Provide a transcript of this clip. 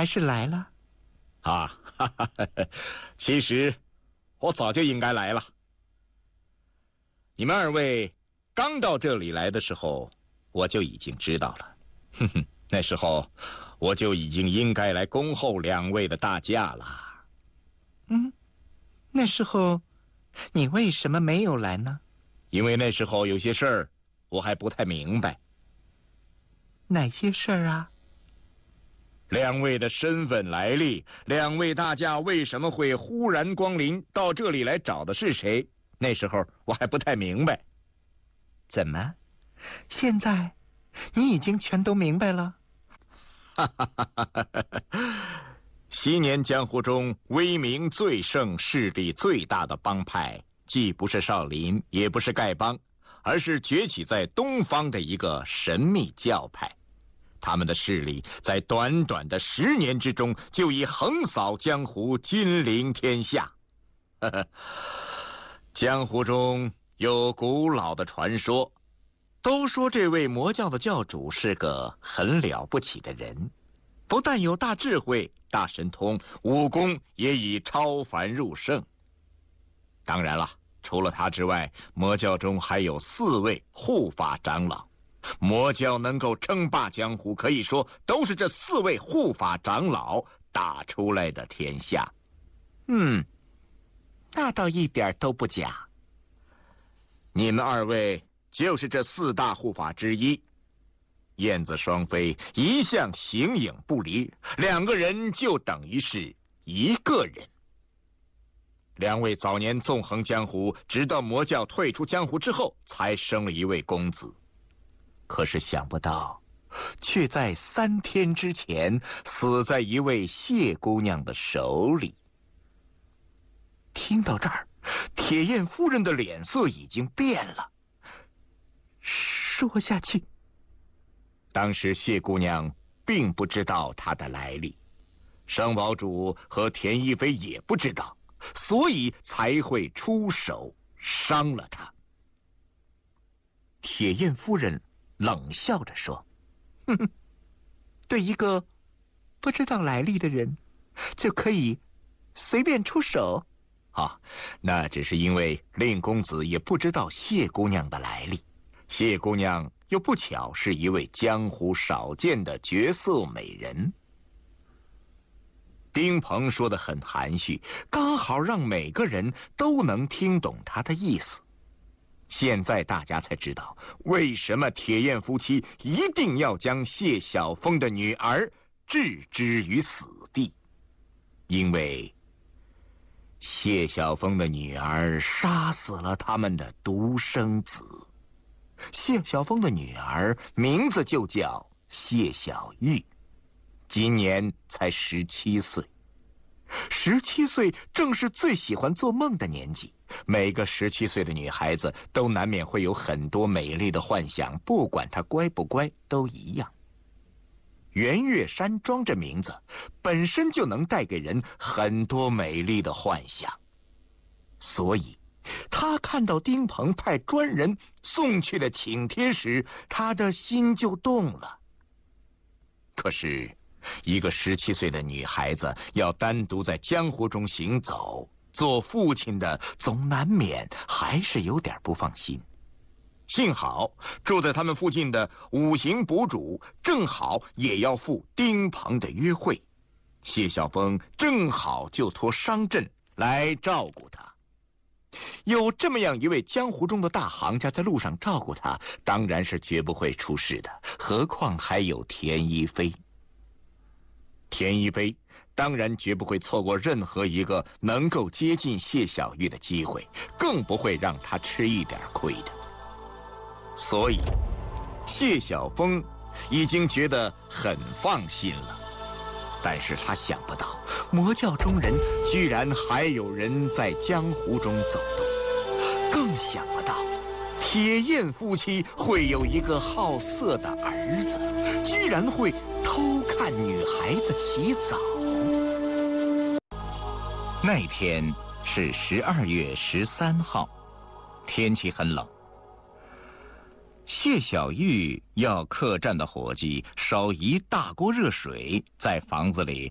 还是来了？ 哈哈，其实我早就应该来了。你们二位刚到这里来的时候，我就已经知道了。哼哼，那时候我就已经应该来恭候两位的大驾了。 那时候你为什么没有来呢？ 因为那时候有些事儿我还不太明白。 哪些事儿啊？ 两位的身份来历，两位大驾为什么会忽然光临到这里来找的是谁？那时候我还不太明白。 怎么，现在你已经全都明白了？ 昔年江湖中威名最盛、势力最大的帮派，既不是少林，也不是丐帮，而是崛起在东方的一个神秘教派。他们的势力在短短的10年之中，就已横扫江湖，金临天下。江湖中有古老的传说，都说这位魔教的教主是个很了不起的人，不但有大智慧、大神通，武功也已超凡入圣。当然了，除了他之外，魔教中还有4位护法长老。魔教能够称霸江湖，可以说都是这4位护法长老打出来的天下。 那倒一点都不假。 你们二位就是这4大护法之一。燕子双飞一向形影不离，2个人就等于是1个人。2位早年纵横江湖，直到魔教退出江湖之后，才生了1位公子。可是想不到，却在3天之前死在一位谢姑娘的手里。听到这儿，铁燕夫人的脸色已经变了。 说下去。 当时谢姑娘并不知道她的来历，商堡主和田一飞也不知道，所以才会出手伤了她。铁燕夫人冷笑着说：“ 对一个不知道来历的人，就可以随便出手？ 那只是因为令公子也不知道谢姑娘的来历。谢姑娘又不巧是一位江湖少见的绝色美人。”丁鹏说得很含蓄，刚好让每个人都能听懂他的意思。现在大家才知道，为什么铁燕夫妻一定要将谢晓峰的女儿置之于死地。因为谢晓峰的女儿杀死了他们的独生子。谢晓峰的女儿名字就叫谢晓玉，今年才17岁。17岁正是最喜欢做梦的年纪，每个17岁的女孩子都难免会有很多美丽的幻想，不管她乖不乖都一样。圆月山庄这名字本身就能带给人很多美丽的幻想，所以他看到丁鹏派专人送去的请帖时，他的心就动了。可是一个17岁的女孩子要单独在江湖中行走，做父亲的总难免还是有点不放心。幸好住在他们附近的五行补主正好也要赴丁鹏的约会，谢晓峰正好就托商镇来照顾他。有这么样一位江湖中的大行家在路上照顾他，当然是绝不会出事的，何况还有田一飞。田一飞当然绝不会错过任何一个能够接近谢晓玉的机会，更不会让他吃一点亏的。所以谢晓峰已经觉得很放心了，但是他想不到魔教中人居然还有人在江湖中走动，更想不到铁燕夫妻会有一个好色的儿子，居然会偷看女孩子洗澡。那天是12月13号，天气很冷。谢晓玉要客栈的伙计烧一大锅热水，在房子里